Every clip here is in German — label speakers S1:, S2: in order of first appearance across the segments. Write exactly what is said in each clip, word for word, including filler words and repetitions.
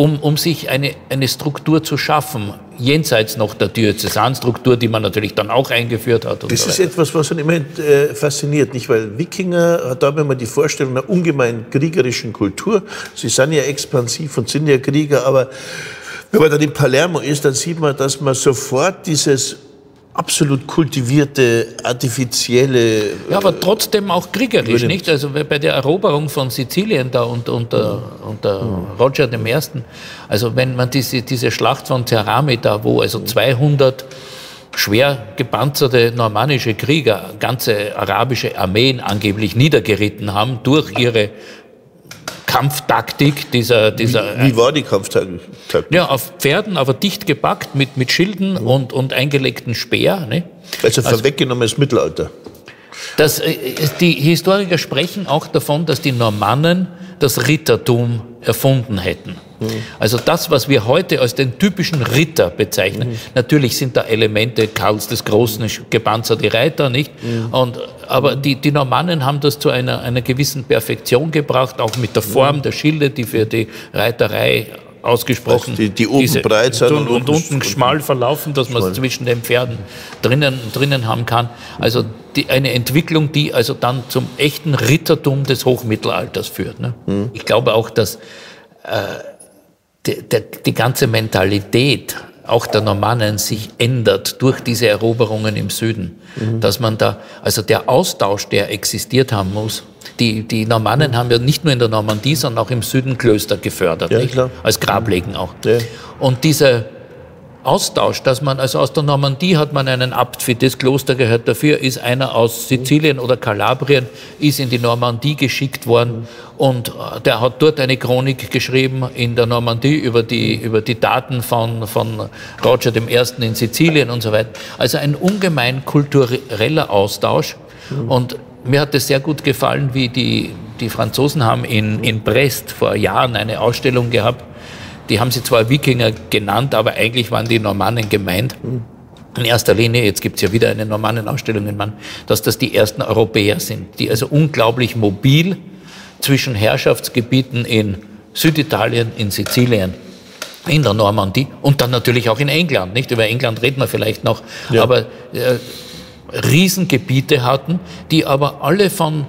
S1: um, um sich eine, eine Struktur zu schaffen, jenseits noch der Diözesanstruktur, die man natürlich dann auch eingeführt hat. Und
S2: das
S1: so
S2: ist
S1: weiter.
S2: etwas, was einen immer äh, fasziniert, nicht? Weil Wikinger, da haben wir die Vorstellung einer ungemein kriegerischen Kultur. Sie sind ja expansiv und sind ja Krieger, aber wenn man dann in Palermo ist, dann sieht man, dass man sofort dieses absolut kultivierte, artifizielle...
S1: Ja, aber trotzdem auch kriegerisch, nicht? Also bei der Eroberung von Sizilien da unter, unter, unter Roger dem Ersten, also wenn man diese, diese Schlacht von Cerami da, wo also zweihundert schwer gepanzerte normannische Krieger ganze arabische Armeen angeblich niedergeritten haben durch ihre Kampftaktik dieser... dieser
S2: wie, wie war die Kampftaktik?
S1: Ja, auf Pferden, aber dicht gepackt mit, mit Schilden mhm. und, und eingelegten Speer. Ne?
S2: Also vorweggenommenes Mittelalter.
S1: Das, die Historiker sprechen auch davon, dass die Normannen das Rittertum erfunden hätten. Mhm. Also das, was wir heute als den typischen Ritter bezeichnen, mhm. natürlich sind da Elemente Karls des Großen, gepanzerte Reiter, nicht? Mhm. Und, aber die, die Normannen haben das zu einer, einer gewissen Perfektion gebracht, auch mit der Form mhm. der Schilde, die für die Reiterei ausgesprochen,
S2: die, die oben diese, breit sind
S1: und, und, und unten und schmal verlaufen, dass man es zwischen den Pferden drinnen, drinnen haben kann. Also die, eine Entwicklung, die also dann zum echten Rittertum des Hochmittelalters führt. Ne? Mhm. Ich glaube auch, dass äh, die, die, die ganze Mentalität auch der Normannen sich ändert durch diese Eroberungen im Süden. Mhm. Dass man da, also der Austausch, der existiert haben muss, die, die Normannen mhm. haben ja nicht nur in der Normandie, sondern auch im Süden Klöster gefördert, ja, nicht? Als Grablegen auch. Ja. Und dieser Austausch, dass man, also aus der Normandie hat man einen Abt, für das Kloster gehört, dafür ist einer aus Sizilien oder Kalabrien, ist in die Normandie geschickt worden und der hat dort eine Chronik geschrieben in der Normandie über die, über die Daten von, von Roger dem Ersten in Sizilien und so weiter. Also ein ungemein kultureller Austausch und mir hat es sehr gut gefallen, wie die, die Franzosen haben in, in Brest vor Jahren eine Ausstellung gehabt. Die haben sie zwar Wikinger genannt, aber eigentlich waren die Normannen gemeint. In erster Linie, jetzt gibt es ja wieder eine Normannenausstellung in Mann, dass das die ersten Europäer sind, die also unglaublich mobil zwischen Herrschaftsgebieten in Süditalien, in Sizilien, in der Normandie und dann natürlich auch in England. Nicht über England reden wir vielleicht noch, ja. aber äh, Riesengebiete hatten, die aber alle von,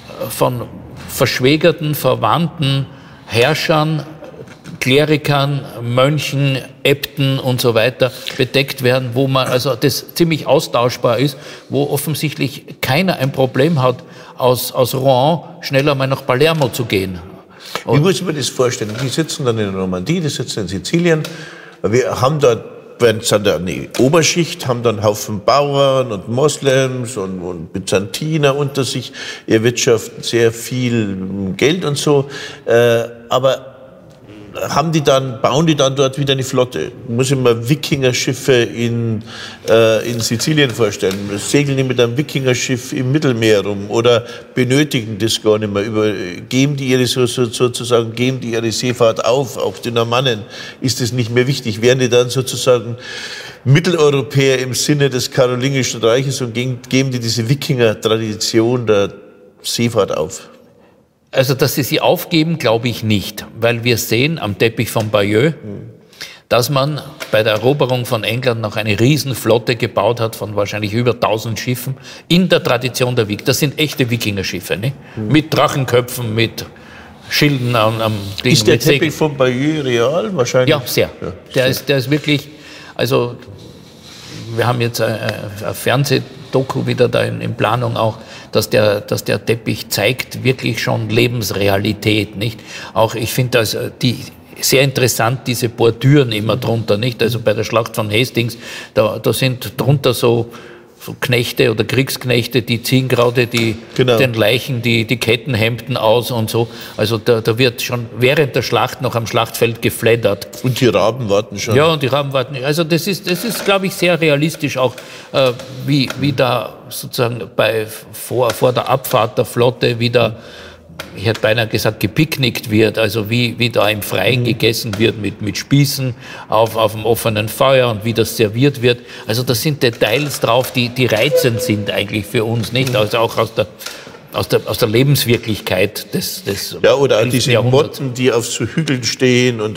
S1: von verschwägerten, verwandten Herrschern, Klerikern, Mönchen, Äbten und so weiter bedeckt werden, wo man also das ziemlich austauschbar ist, wo offensichtlich keiner ein Problem hat, aus, aus Rouen schneller mal nach Palermo zu gehen.
S2: Und wie muss ich mir das vorstellen? Die sitzen dann in der Normandie, die sitzen in Sizilien. Wir haben da, wenn es an der Oberschicht, haben dann einen Haufen Bauern und Moslems und, und Byzantiner unter sich. Ihr wirtschaften sehr viel Geld und so. Äh, aber haben die dann, bauen die dann dort wieder eine Flotte? Muss ich mir Wikingerschiffe in, äh, in Sizilien vorstellen? Segeln die mit einem Wikingerschiff im Mittelmeer rum oder benötigen das gar nicht mehr? Über, geben die ihre, so, so, sozusagen, geben die ihre Seefahrt auf? Auch die Normannen ist das nicht mehr wichtig? Wären die dann sozusagen Mitteleuropäer im Sinne des Karolingischen Reiches und geben die diese Wikinger-Tradition der Seefahrt auf?
S1: Also, dass sie sie aufgeben, glaube ich nicht, weil wir sehen am Teppich von Bayeux, dass man bei der Eroberung von England noch eine Riesenflotte gebaut hat von wahrscheinlich über tausend Schiffen in der Tradition der Wikinger. Das sind echte Wikingerschiffe, ne? Mhm. Mit Drachenköpfen, mit Schilden am, am Ding.
S2: Ist der Teppich von Bayeux real? Wahrscheinlich.
S1: Ja, sehr. Ja, der, ist, der ist wirklich, also wir haben jetzt ein, ein Fernsehdoku wieder da in, in Planung auch, dass der, dass der Teppich zeigt wirklich schon Lebensrealität, nicht? Auch ich finde das die sehr interessant, diese Bordüren immer drunter, nicht? Also bei der Schlacht von Hastings, da, da sind drunter so, so Knechte oder Kriegsknechte, die ziehen gerade die, genau. den Leichen die, die Kettenhemden aus und so. Also da, da wird schon während der Schlacht noch am Schlachtfeld gefleddert.
S2: Und die Raben warten schon.
S1: Ja, und die Raben warten. Also das ist, das ist, glaube ich, sehr realistisch auch, äh, wie, wie da sozusagen bei, vor, vor der Abfahrt der Flotte wieder, ich hätte beinahe gesagt, gepicknickt wird, also wie, wie da im Freien mhm. gegessen wird mit, mit Spießen auf, auf dem offenen Feuer und wie das serviert wird. Also das sind Details drauf, die, die reizend sind eigentlich für uns, nicht? Also auch aus der, aus der, aus der Lebenswirklichkeit des, des
S2: ja, oder auch diese Motten, die auf so Hügeln stehen und